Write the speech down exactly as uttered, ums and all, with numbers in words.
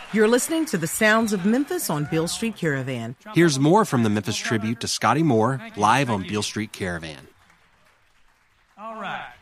You're listening to the sounds of Memphis on Beale Street Caravan. Here's more from the Memphis Tribute to Scotty Moore live on Beale Street Caravan. All right.